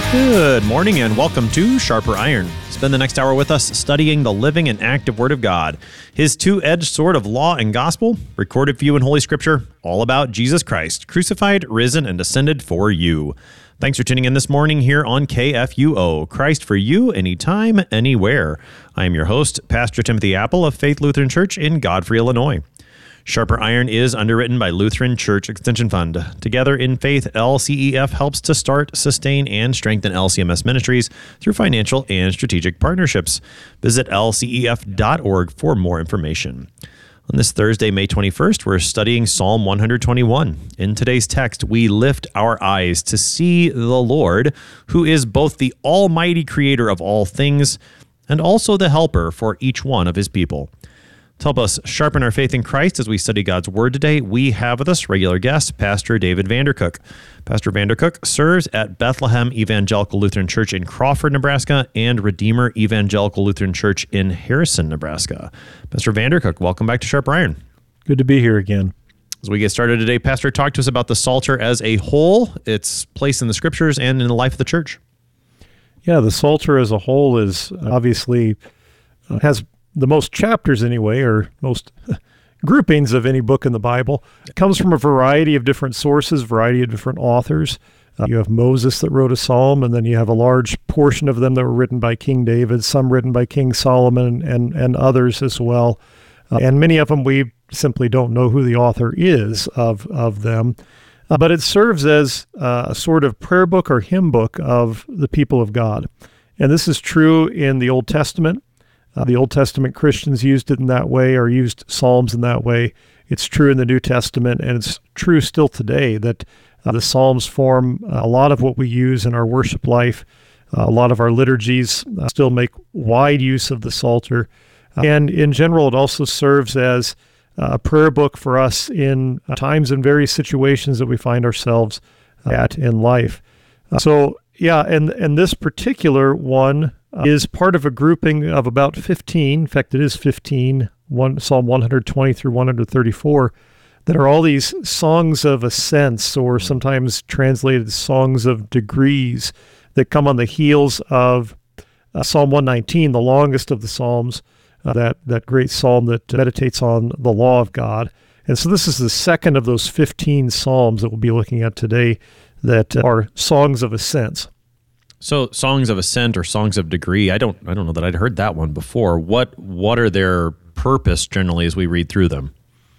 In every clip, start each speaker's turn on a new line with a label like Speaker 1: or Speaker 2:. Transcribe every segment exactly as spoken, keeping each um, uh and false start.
Speaker 1: Good morning and welcome to Sharper Iron. Spend the next hour with us studying the living and active Word of God, His two-edged sword of law and gospel, recorded for you in Holy Scripture, all about Jesus Christ, crucified, risen, and ascended for you. Thanks for tuning in this morning here on K F U O, Christ for you, anytime, anywhere. I am your host, Pastor Timothy Apple of Faith Lutheran Church in Godfrey, Illinois. Sharper Iron is underwritten by Lutheran Church Extension Fund. Together in Faith, L C E F helps to start, sustain, and strengthen L C M S ministries through financial and strategic partnerships. Visit L C E F dot org for more information. On this Thursday, May twenty-first, we're studying Psalm one twenty-one. In today's text, we lift our eyes to see the Lord, who is both the almighty creator of all things and also the helper for each one of his people. To help us sharpen our faith in Christ as we study God's Word today, we have with us regular guest, Pastor David Vandercook. Pastor Vandercook serves at Bethlehem Evangelical Lutheran Church in Crawford, Nebraska, and Redeemer Evangelical Lutheran Church in Harrison, Nebraska. Pastor Vandercook, welcome back to Sharper Iron.
Speaker 2: Good to be here again.
Speaker 1: As we get started today, Pastor, talk to us about the Psalter as a whole, its place in the Scriptures and in the life of the church.
Speaker 2: Yeah, the Psalter as a whole is obviously uh, has the most chapters anyway, or most groupings of any book in the Bible. It comes from a variety of different sources, variety of different authors. Uh, you have Moses that wrote a psalm, and then you have a large portion of them that were written by King David, some written by King Solomon, and, and others as well. Uh, and many of them we simply don't know who the author is of, of them. Uh, but it serves as uh, a sort of prayer book or hymn book of the people of God. And this is true in the Old Testament. Uh, the Old Testament Christians used it in that way, or used Psalms in that way. It's true in the New Testament, and it's true still today that uh, the Psalms form a lot of what we use in our worship life. Uh, a lot of our liturgies uh, still make wide use of the Psalter. Uh, and in general, it also serves as uh, a prayer book for us in uh, times and various situations that we find ourselves uh, at in life. Uh, so, yeah, and, and this particular one Uh, is part of a grouping of about fifteen, in fact it is fifteen, one, Psalm one twenty through one thirty-four, that are all these songs of ascents, or sometimes translated songs of degrees, that come on the heels of uh, Psalm one nineteen, the longest of the Psalms, uh, that, that great psalm that meditates on the law of God. And so this is the second of those fifteen Psalms that we'll be looking at today that uh, are songs of ascents.
Speaker 1: So, songs of ascent or songs of degree, I don't I don't know that I'd heard that one before. What what are their purpose generally as we read through them?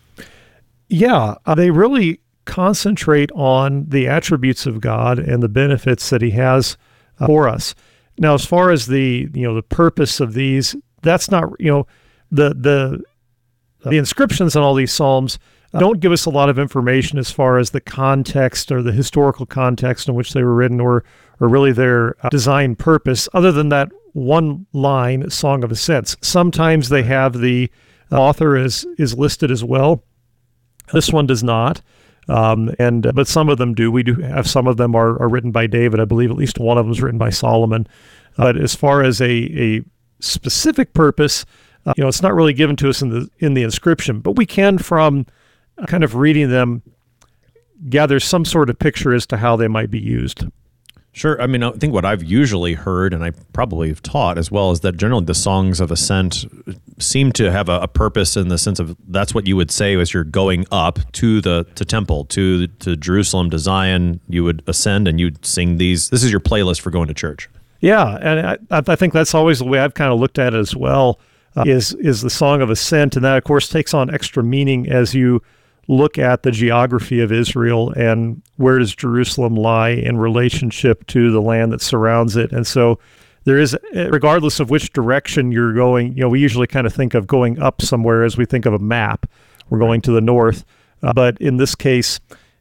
Speaker 2: Yeah, uh, they really concentrate on the attributes of God and the benefits that he has uh, for us. Now, as far as the, you know, the purpose of these, that's not, you know, the the the inscriptions on all these psalms don't give us a lot of information as far as the context or the historical context in which they were written, or or really their uh, design purpose, other than that one line, Song of Ascents. Sometimes they have the author is is listed as well. This one does not, um, and but some of them do. We do have some of them are, are written by David. I believe at least one of them is written by Solomon. But as far as a a specific purpose, uh, you know, it's not really given to us in the in the inscription. But we can, from kind of reading them, gather some sort of picture as to how they might be used.
Speaker 1: Sure. I mean, I think what I've usually heard, and I probably have taught as well, is that generally the songs of ascent seem to have a, a purpose in the sense of that's what you would say as you're going up to the to temple, to to Jerusalem, to Zion. You would ascend and you'd sing these. This is your playlist for going to church.
Speaker 2: Yeah, and I, I think that's always the way I've kind of looked at it as well, uh, is is the Song of Ascent, and that, of course, takes on extra meaning as you look at the geography of Israel and where does Jerusalem lie in relationship to the land that surrounds it. And so there is, regardless of which direction you're going, you know, we usually kind of think of going up somewhere as we think of a map. We're going to the north. Uh, but in this case,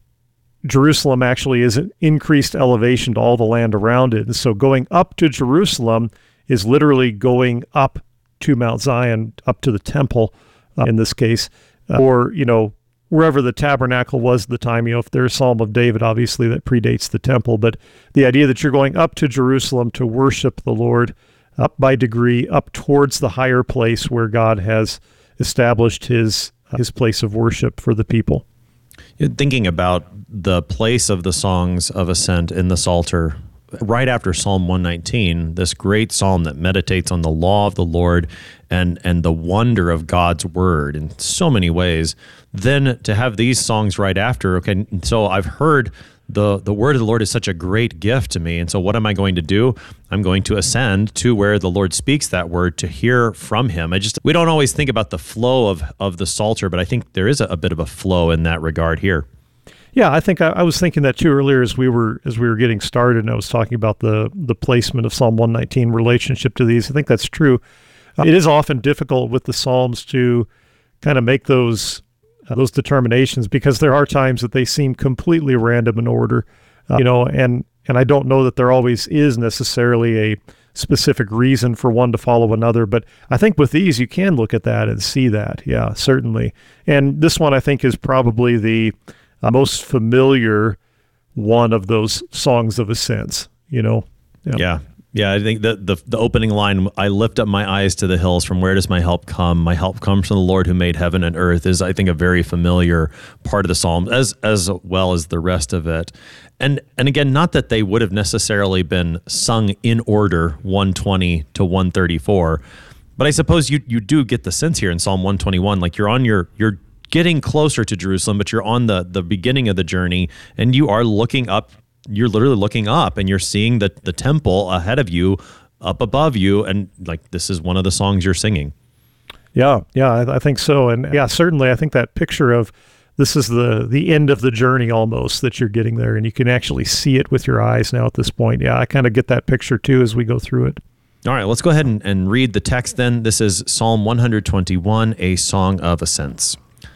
Speaker 2: Jerusalem actually is an increased elevation to all the land around it. And so going up to Jerusalem is literally going up to Mount Zion, up to the temple uh, in this case, uh, or, you know, wherever the tabernacle was at the time. You know, if there's a Psalm of David, obviously that predates the temple, but the idea that you're going up to Jerusalem to worship the Lord, up by degree, up towards the higher place where God has established his uh, his place of worship for the people.
Speaker 1: Thinking about the place of the songs of ascent in the Psalter, right after Psalm one nineteen, this great psalm that meditates on the law of the Lord and and the wonder of God's word in so many ways, then to have these songs right after, okay, so I've heard the the word of the Lord is such a great gift to me, and so what am I going to do? I'm going to ascend to where the Lord speaks that word to hear from him. I just, we don't always think about the flow of, of the Psalter, but I think there is a, a bit of a flow in that regard here.
Speaker 2: Yeah, I think I, I was thinking that too earlier as we were as we were getting started, and I was talking about the the placement of Psalm one nineteen relationship to these. I think that's true. Uh, it is often difficult with the Psalms to kind of make those uh, those determinations, because there are times that they seem completely random in order, uh, you know, and and I don't know that there always is necessarily a specific reason for one to follow another, but I think with these you can look at that and see that. Yeah, certainly. And this one I think is probably the Uh, most familiar one of those songs of ascents, you know?
Speaker 1: Yeah. yeah. Yeah, I think the, the the opening line, I lift up my eyes to the hills, from where does my help come? My help comes from the Lord who made heaven and earth, is, I think, a very familiar part of the psalm, as as well as the rest of it. And and again, not that they would have necessarily been sung in order, one twenty to one thirty-four, but I suppose you you do get the sense here in Psalm one twenty-one, like you're on your, you're getting closer to Jerusalem, but you're on the, the beginning of the journey, and you are looking up, you're literally looking up, and you're seeing the, the temple ahead of you, up above you, and like this is one of the songs you're singing.
Speaker 2: Yeah, yeah, I, I think so. And yeah, certainly I think that picture of this is the, the end of the journey almost that you're getting there, and you can actually see it with your eyes now at this point. Yeah, I kind of get that picture too as we go through it.
Speaker 1: All right, let's go ahead and, and read the text then. This is Psalm one twenty-one, a song of ascents.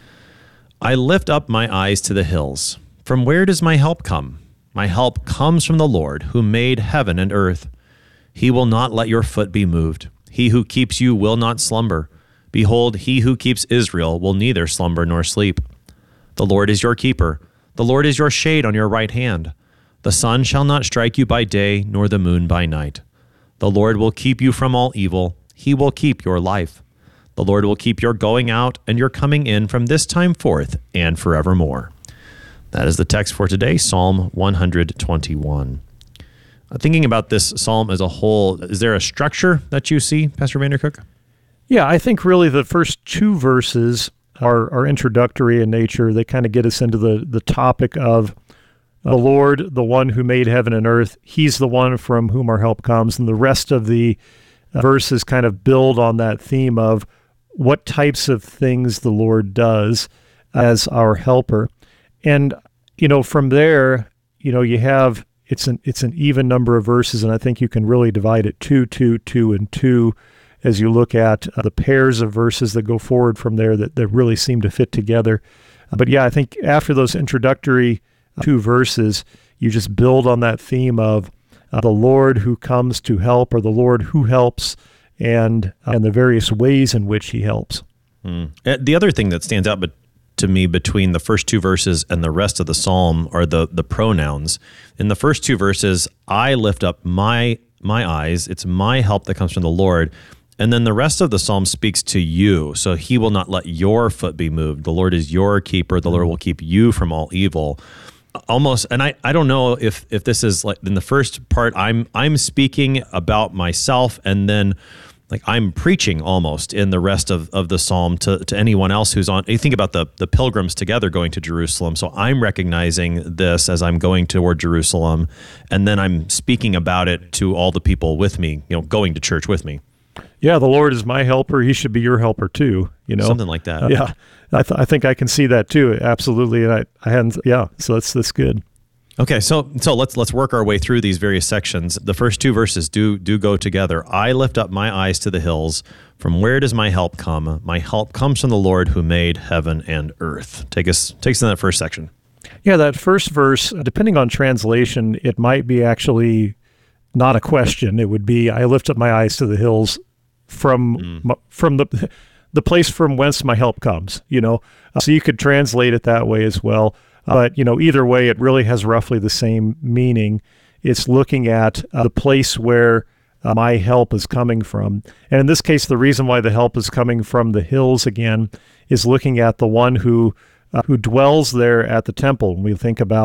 Speaker 1: I lift up my eyes to the hills. From where does my help come? My help comes from the Lord who made heaven and earth. He will not let your foot be moved. He who keeps you will not slumber. Behold, he who keeps Israel will neither slumber nor sleep. The Lord is your keeper. The Lord is your shade on your right hand. The sun shall not strike you by day, nor the moon by night. The Lord will keep you from all evil. He will keep your life. The Lord will keep your going out and your coming in from this time forth and forevermore. That is the text for today, Psalm one twenty-one. Uh, thinking about this psalm as a whole, is there a structure that you see, Pastor Vandercook?
Speaker 2: Yeah, I think really the first two verses are, are introductory in nature. They kind of get us into the, the topic of the Lord, the one who made heaven and earth. He's the one from whom our help comes. And the rest of the uh, verses kind of build on that theme of what types of things the Lord does as our helper. And, you know, from there, you know, you have, it's an it's an even number of verses, and I think you can really divide it two, two, two, and two as you look at uh, the pairs of verses that go forward from there that, that really seem to fit together. Uh, but yeah, I think after those introductory uh, two verses, you just build on that theme of uh, the Lord who comes to help, or the Lord who helps, and uh, and the various ways in which he helps.
Speaker 1: Mm. The other thing that stands out but to me between the first two verses and the rest of the psalm are the the pronouns. In the first two verses, I lift up my my eyes. It's my help that comes from the Lord. And then the rest of the psalm speaks to you. So he will not let your foot be moved. The Lord is your keeper. The Lord will keep you from all evil. Almost, and I, I don't know if if this is like in the first part, I'm I'm speaking about myself, and then like I'm preaching almost in the rest of, of the psalm to, to anyone else who's on. You think about the the pilgrims together going to Jerusalem. So I'm recognizing this as I'm going toward Jerusalem, and then I'm speaking about it to all the people with me, you know, going to church with me.
Speaker 2: Yeah, the Lord is my helper. He should be your helper too, you know.
Speaker 1: Something like that.
Speaker 2: Uh, yeah, I, th- I think I can see that too, absolutely. And I, I hadn't, yeah, so that's that's good.
Speaker 1: Okay, so so let's let's work our way through these various sections. The first two verses do do go together. I lift up my eyes to the hills. From where does my help come? My help comes from the Lord who made heaven and earth. Take us take us in that first section.
Speaker 2: Yeah, that first verse, depending on translation, it might be actually not a question. It would be, I lift up my eyes to the hills from mm. from the the place from whence my help comes, you know. Uh, so you could translate it that way as well. Uh, but, you know, either way, it really has roughly the same meaning. It's looking at uh, the place where uh, my help is coming from. And in this case, the reason why the help is coming from the hills again is looking at the one who uh, who dwells there at the temple. When we think about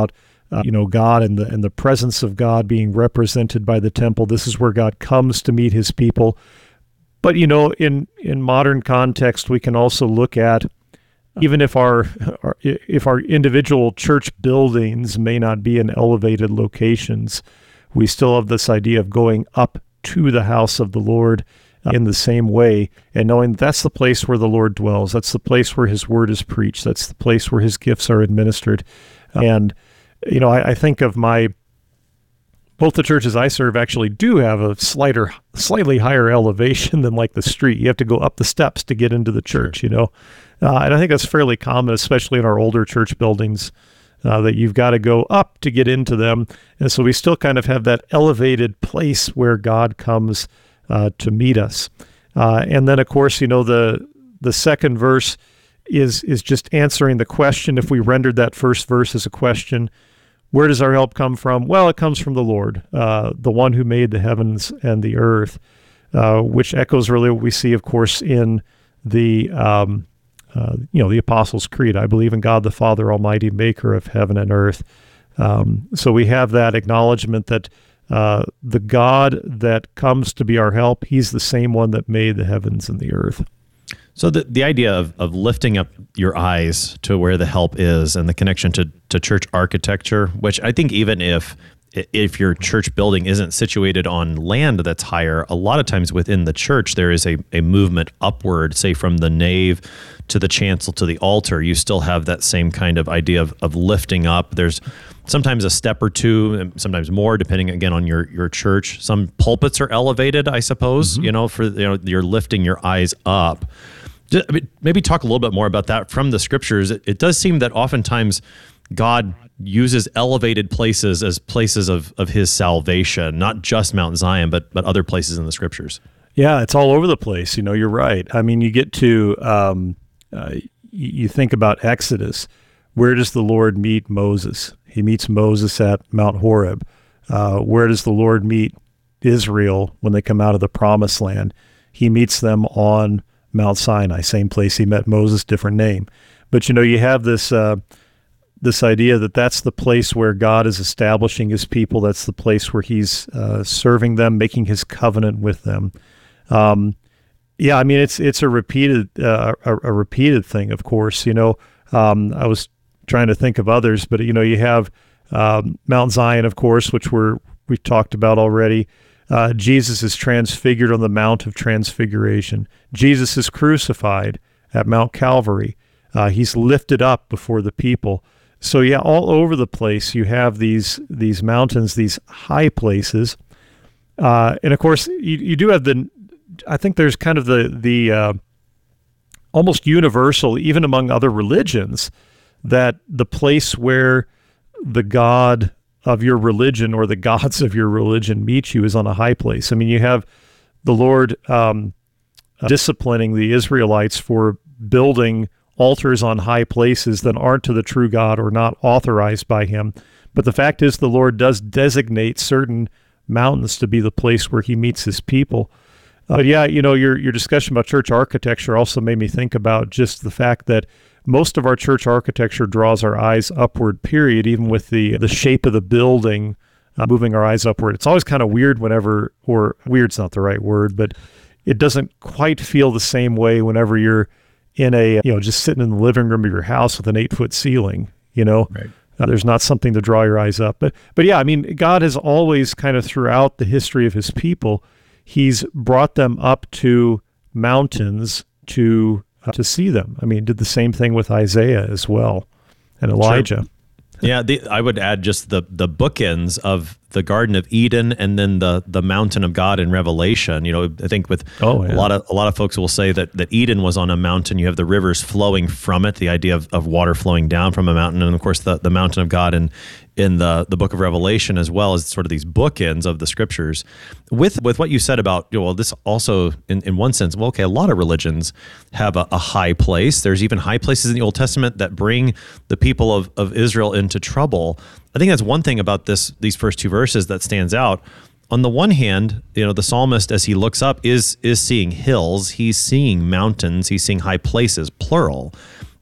Speaker 2: uh, you know, God and the and the presence of God being represented by the temple. This is where God comes to meet his people. But, you know, in, in modern context, we can also look at, even if our, our if our individual church buildings may not be in elevated locations, we still have this idea of going up to the house of the Lord uh, in the same way, and knowing that's the place where the Lord dwells. That's the place where his word is preached. That's the place where his gifts are administered. And, you know, I, I think of my, both the churches I serve actually do have a slighter, slightly higher elevation than like the street. You have to go up the steps to get into the church, you know. Uh, and I think that's fairly common, especially in our older church buildings, uh, that you've got to go up to get into them. And so we still kind of have that elevated place where God comes uh, to meet us. Uh, and then, of course, you know, the the second verse is is just answering the question. If we rendered that first verse as a question, where does our help come from? Well, it comes from the Lord, uh, the one who made the heavens and the earth, uh, which echoes really what we see, of course, in the um, uh, you know the Apostles' Creed. I believe in God the Father Almighty, maker of heaven and earth. Um, so we have that acknowledgement that uh, the God that comes to be our help, he's the same one that made the heavens and the earth.
Speaker 1: So the, the idea of, of lifting up your eyes to where the help is, and the connection to, to church architecture, which I think even if if your church building isn't situated on land that's higher, a lot of times within the church there is a, a movement upward, say from the nave to the chancel to the altar. You still have that same kind of idea of, of lifting up. There's sometimes a step or two, sometimes more, depending again on your, your church. Some pulpits are elevated, I suppose, mm-hmm. you know, for you know you're lifting your eyes up. Just, I mean, maybe talk a little bit more about that from the scriptures. It, it does seem that oftentimes God uses elevated places as places of, of his salvation, not just Mount Zion, but but other places in the scriptures.
Speaker 2: Yeah, it's all over the place. You know, you're right. I mean, you get to, um, uh, you think about Exodus. Where does the Lord meet Moses? He meets Moses at Mount Horeb. Uh, where does the Lord meet Israel when they come out of the promised land? He meets them on Mount Sinai, same place he met Moses, different name. But, you know, you have this uh, this idea that that's the place where God is establishing his people. That's the place where he's uh, serving them, making his covenant with them. Um, yeah, I mean, it's it's a repeated uh, a, a repeated thing, of course. You know, um, I was trying to think of others, but, you know, you have um, Mount Zion, of course, which we're, we've talked about already. Uh, Jesus is transfigured on the Mount of Transfiguration. Jesus is crucified at Mount Calvary. Uh, he's lifted up before the people. So yeah, all over the place you have these these mountains, these high places, uh, and of course you, you do have the. I think there's kind of the the uh, almost universal, even among other religions, that the place where the God of your religion or the gods of your religion meet you is on a high place. I mean, you have the Lord um, disciplining the Israelites for building altars on high places that aren't to the true God or not authorized by him. But the fact is the Lord does designate certain mountains to be the place where he meets his people. Uh, but yeah, you know, your your discussion about church architecture also made me think about just the fact that most of our church architecture draws our eyes upward, period, even with the the shape of the building uh, moving our eyes upward. It's always kind of weird whenever, or weird's not the right word, but it doesn't quite feel the same way whenever you're in a, you know, just sitting in the living room of your house with an eight-foot ceiling, you know.
Speaker 1: Right.
Speaker 2: Uh, there's not something to draw your eyes up. But, but yeah, I mean, God has always kind of throughout the history of his people, he's brought them up to mountains to uh, to see them. I mean, did the same thing with Isaiah as well, and Elijah.
Speaker 1: Sure. Yeah, the, I would add just the the bookends of the Garden of Eden and then the the mountain of God in Revelation. You know, I think with
Speaker 2: oh, yeah.
Speaker 1: a lot of a lot of folks will say that, that Eden was on a mountain. You have the rivers flowing from it, the idea of, of water flowing down from a mountain, and of course the, the mountain of God in in the, the book of Revelation, as well as sort of these bookends of the scriptures. With with what you said about, you know, well, this also in, in one sense, well, okay, a lot of religions have a, a high place. There's even high places in the Old Testament that bring the people of, of Israel into trouble. I think that's one thing about this these first two verses that stands out. On the one hand, you know, the psalmist, as he looks up, is is seeing hills, he's seeing mountains, he's seeing high places, plural.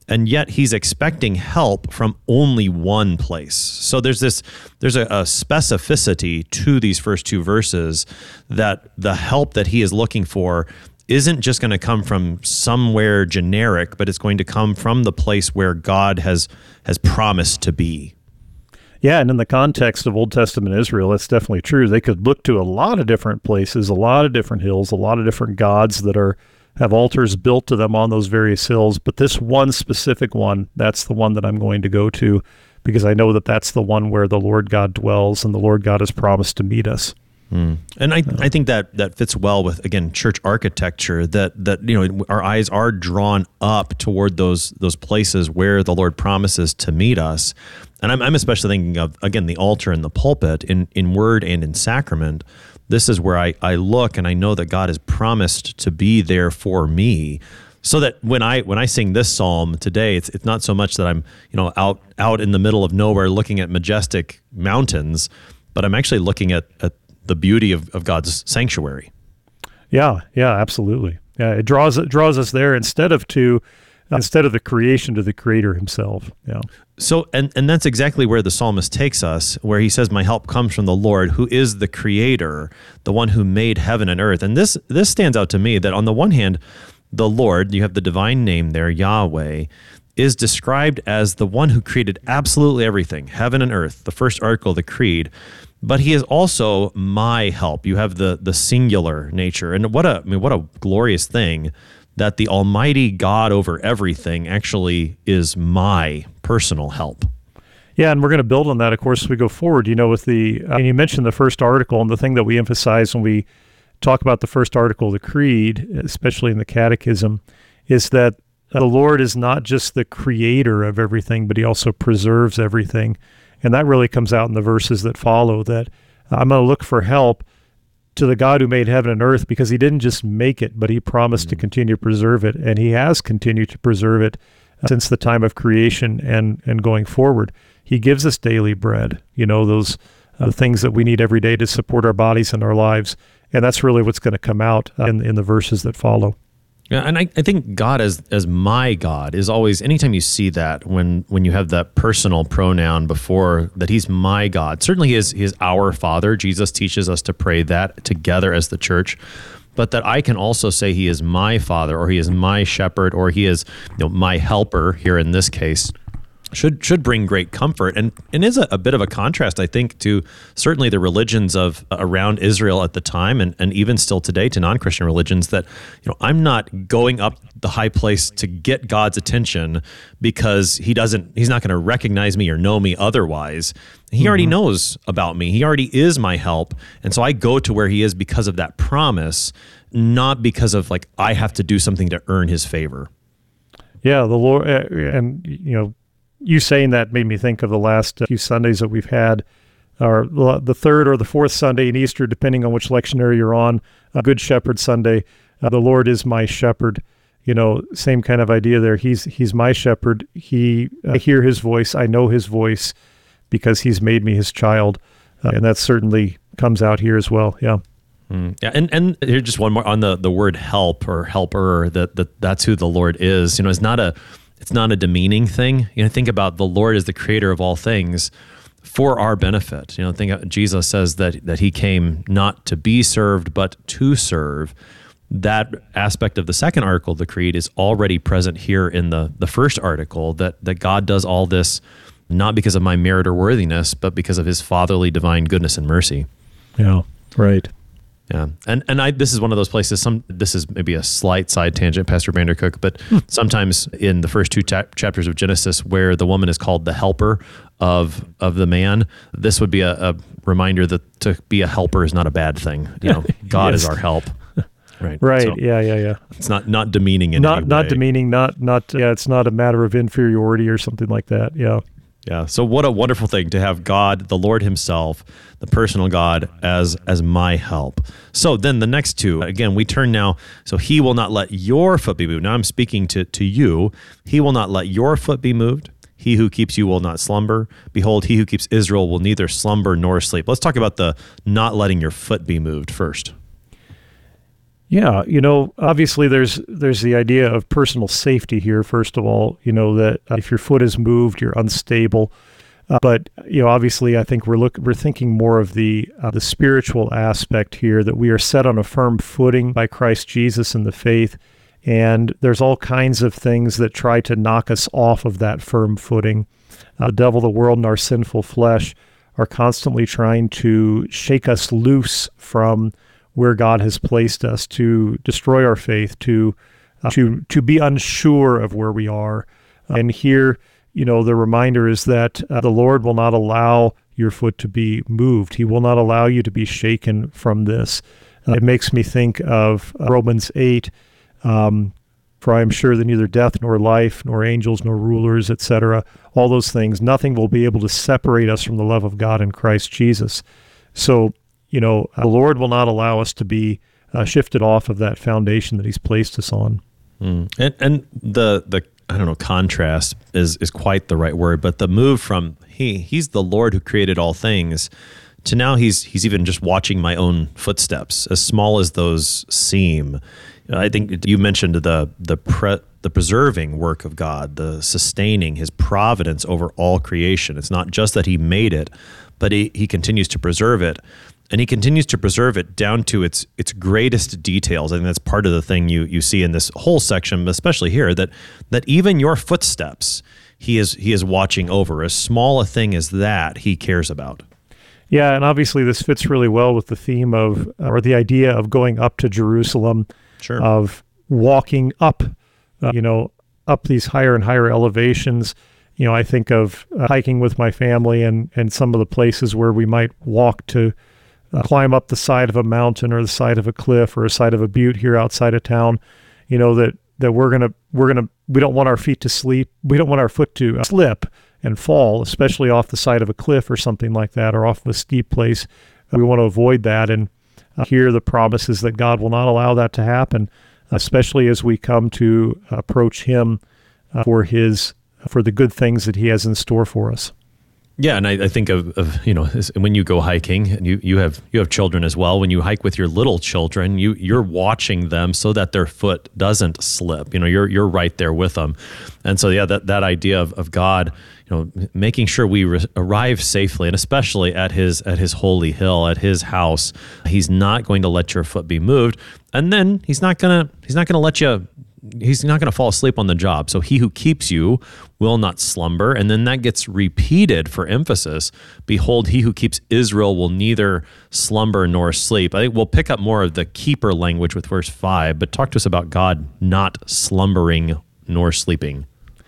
Speaker 1: and yet he's expecting help from only one place. So there's this, there's a, a specificity to these first two verses that the help that he is looking for isn't just going to come from somewhere generic, but it's going to come from the place where God has has promised to be.
Speaker 2: Yeah, and in the context of Old Testament Israel, that's definitely true. They could look to a lot of different places, a lot of different hills, a lot of different gods that are have altars built to them on those various hills. But this one specific one, that's the one that I'm going to go to, because I know that that's the one where the Lord God dwells, and the Lord God has promised to meet us.
Speaker 1: Mm. And I, I think that that fits well with, again, church architecture, that that you know our eyes are drawn up toward those those places where the Lord promises to meet us. And I'm, I'm especially thinking of, again, the altar and the pulpit in, in word and in sacrament. This is where I, I look and I know that God has promised to be there for me. So that when I when I sing this psalm today, it's it's not so much that I'm you know out out in the middle of nowhere looking at majestic mountains, but I'm actually looking at, at the beauty of, of God's sanctuary.
Speaker 2: Yeah, yeah, absolutely. Yeah, it draws it draws us there instead of to uh, instead of the creation to the Creator Himself. Yeah.
Speaker 1: So and and that's exactly where the psalmist takes us, where he says, "My help comes from the Lord, who is the Creator, the one who made heaven and earth." And this this stands out to me that on the one hand, the Lord, you have the divine name there, Yahweh, is described as the one who created absolutely everything, heaven and earth, the first article of the creed. But he is also my help. You have the the singular nature. And what a I mean, what a glorious thing that the Almighty God over everything actually is my personal help.
Speaker 2: Yeah, and we're going to build on that, of course, as we go forward. You know, with the, uh, and you mentioned the first article, and the thing that we emphasize when we talk about the first article of the Creed, especially in the Catechism, is that the Lord is not just the creator of everything, but he also preserves everything. And that really comes out in the verses that follow, that I'm going to look for help to the God who made heaven and earth, because he didn't just make it, but he promised mm-hmm. to continue to preserve it. And he has continued to preserve it uh, since the time of creation and, and going forward. He gives us daily bread, you know, those uh, things that we need every day to support our bodies and our lives. And that's really what's going to come out uh, in, in the verses that follow.
Speaker 1: Yeah, and I, I think God as as my God is always, anytime you see that, when when you have that personal pronoun before, that he's my God. Certainly he is, he is our Father. Jesus teaches us to pray that together as the church. But that I can also say he is my Father, or he is my shepherd, or he is you know, my helper here in this case. Should should bring great comfort, and and is a, a bit of a contrast, I think, to certainly the religions of uh, around Israel at the time, and, and even still today to non-Christian religions. That you know, I'm not going up the high place to get God's attention because he doesn't, he's not going to recognize me or know me otherwise. He mm-hmm. already knows about me. He already is my help, and so I go to where he is because of that promise, not because of like I have to do something to earn his favor.
Speaker 2: Yeah, the Lord, uh, and you know. You saying that made me think of the last few Sundays that we've had, or the third or the fourth Sunday in Easter, depending on which lectionary you're on, a Good Shepherd Sunday. Uh, the Lord is my shepherd. You know, same kind of idea there. He's he's my shepherd. He, I hear his voice. I know his voice because he's made me his child. Uh, and that certainly comes out here as well. Yeah.
Speaker 1: Mm. Yeah, and and here's just one more on the, the word help or helper, that, that that's who the Lord is. You know, it's not a It's not a demeaning thing. You know, think about the Lord as the creator of all things for our benefit. You know, think Jesus says that that he came not to be served, but to serve. That aspect of the second article of the Creed is already present here in the, the first article, that, that God does all this not because of my merit or worthiness, but because of his fatherly divine goodness and mercy.
Speaker 2: Yeah, right.
Speaker 1: Yeah, and and I this is one of those places. Some this is maybe a slight side tangent, Pastor Vandercook, but hmm. sometimes in the first two ta- chapters of Genesis, where the woman is called the helper of of the man, this would be a, a reminder that to be a helper is not a bad thing. You know, God
Speaker 2: yes.
Speaker 1: is our help. Right.
Speaker 2: Right.
Speaker 1: So
Speaker 2: yeah. Yeah. Yeah.
Speaker 1: It's not not demeaning in
Speaker 2: not
Speaker 1: any
Speaker 2: not
Speaker 1: way.
Speaker 2: demeaning. Not not. Yeah. It's not a matter of inferiority or something like that. Yeah.
Speaker 1: Yeah. So what a wonderful thing to have God, the Lord himself, the personal God, as as my help. So then the next two, again, we turn now. So he will not let your foot be moved. Now I'm speaking to, to you. He will not let your foot be moved. He who keeps you will not slumber. Behold, he who keeps Israel will neither slumber nor sleep. Let's talk about the not letting your foot be moved first.
Speaker 2: Yeah, you know, obviously there's there's the idea of personal safety here. First of all, you know that if your foot is moved, you're unstable. Uh, but you know, obviously, I think we're look we're thinking more of the uh, the spiritual aspect here, that we are set on a firm footing by Christ Jesus in the faith, and there's all kinds of things that try to knock us off of that firm footing. Uh, the devil, the world, and our sinful flesh are constantly trying to shake us loose from where God has placed us, to destroy our faith, to uh, to to be unsure of where we are. And here, you know, the reminder is that uh, the Lord will not allow your foot to be moved. He will not allow you to be shaken from this. Uh, it makes me think of uh, Romans eight, um, for I am sure that neither death nor life, nor angels, nor rulers, et cetera, all those things, nothing will be able to separate us from the love of God in Christ Jesus. So, you know, the Lord will not allow us to be uh, shifted off of that foundation that he's placed us on.
Speaker 1: Mm. And, and the, the, I don't know, contrast is, is quite the right word, but the move from he, he's the Lord who created all things, to now he's, he's even just watching my own footsteps, as small as those seem. I think you mentioned the, the pre, the preserving work of God, the sustaining, his providence over all creation. It's not just that he made it, but he, he continues to preserve it. And he continues to preserve it down to its its greatest details. I think that's part of the thing you you see in this whole section, especially here, that that even your footsteps, he is he is watching over. As small a thing as that, he cares about.
Speaker 2: Yeah, and obviously this fits really well with the theme of, or the idea of going up to Jerusalem,
Speaker 1: sure.
Speaker 2: of walking up, uh, you know, up these higher and higher elevations. You know, I think of uh, hiking with my family, and and some of the places where we might walk to Uh, climb up the side of a mountain or the side of a cliff or a side of a butte here outside of town, you know, that, that we're going to, we're going to, we don't want our feet to sleep. We don't want our foot to uh, slip and fall, especially off the side of a cliff or something like that, or off of a steep place. Uh, we want to avoid that. And uh, here the promise is that God will not allow that to happen, especially as we come to approach him uh, for his, for the good things that he has in store for us.
Speaker 1: Yeah, and I, I think of, of you know when you go hiking, and you, you have you have children as well. When you hike with your little children, you you're watching them so that their foot doesn't slip. You know, you're you're right there with them, and so yeah, that that idea of, of God, you know, making sure we re- arrive safely, and especially at his at his holy hill, at his house, he's not going to let your foot be moved, and then he's not gonna he's not gonna let you. He's not going to fall asleep on the job. So he who keeps you will not slumber. And then that gets repeated for emphasis. Behold, he who keeps Israel will neither slumber nor sleep. I think we'll pick up more of the keeper language with verse five, but talk to us about God not slumbering nor sleeping.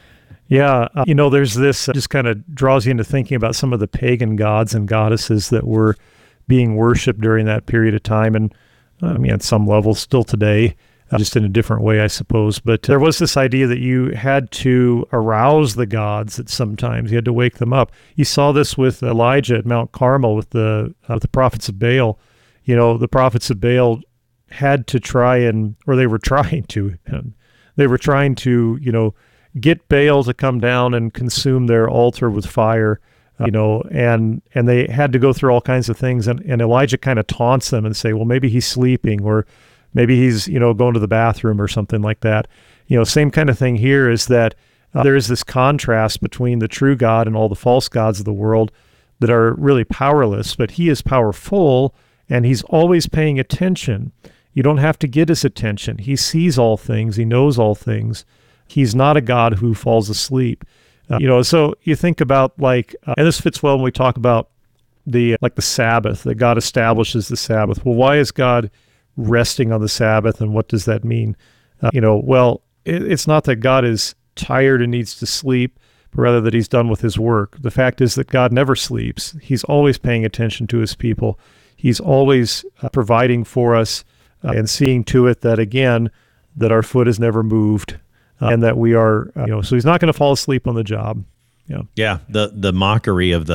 Speaker 2: Yeah, uh, you know, there's this, uh, just kind of draws you into thinking about some of the pagan gods and goddesses that were being worshipped during that period of time. And uh, I mean, at some level still today, Uh, just in a different way, I suppose. But there was this idea that you had to arouse the gods at some times. You had to wake them up. You saw this with Elijah at Mount Carmel with the uh, the prophets of Baal. You know, the prophets of Baal had to try and, or they were trying to, um, they were trying to, you know, get Baal to come down and consume their altar with fire. Uh, you know, and and they had to go through all kinds of things. And, and Elijah kind of taunts them and say, well, maybe he's sleeping, or maybe he's, you know, going to the bathroom or something like that. You know, same kind of thing here is that uh, there is this contrast between the true God and all the false gods of the world that are really powerless, but he is powerful, and he's always paying attention. You don't have to get his attention. He sees all things. He knows all things. He's not a God who falls asleep. Uh, you know, so you think about like, uh, and this fits well when we talk about the, like the Sabbath, that God establishes the Sabbath. Well, why is God resting on the Sabbath, and what does that mean? Uh, you know, well, it, it's not that God is tired and needs to sleep, but rather that he's done with his work. The fact is that God never sleeps. He's always paying attention to his people. He's always uh, providing for us uh, and seeing to it that, again, that our foot is never moved uh, and that we are, uh, you know, so he's not going to fall asleep on the job. Yeah.
Speaker 1: Yeah. The, the mockery of the,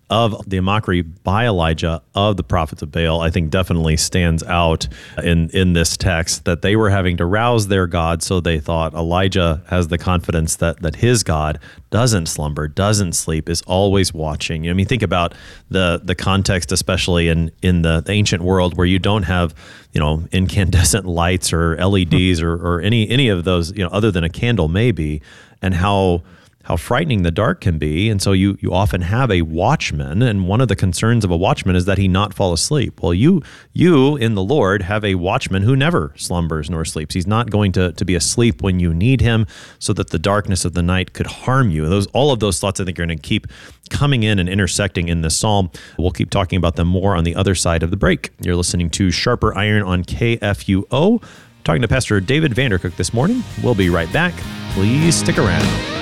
Speaker 1: of the mockery by Elijah of the prophets of Baal, I think definitely stands out in, in this text, that they were having to rouse their God, so they thought Elijah has the confidence that that his God doesn't slumber, doesn't sleep, is always watching. I mean, think about the the context, especially in, in the ancient world where you don't have, you know, incandescent lights or L E Ds or, or any any of those, you know, other than a candle maybe, and how how frightening the dark can be. And so you you often have a watchman, and one of the concerns of a watchman is that he not fall asleep. Well, you you in the Lord have a watchman who never slumbers nor sleeps. He's not going to, to be asleep when you need him, so that the darkness of the night could harm you. Those all of those thoughts I think are going to keep coming in and intersecting in this psalm. We'll keep talking about them more on the other side of the break. You're listening to Sharper Iron on K F U O. Talking to Pastor David Vandercook this morning. We'll be right back. Please stick around.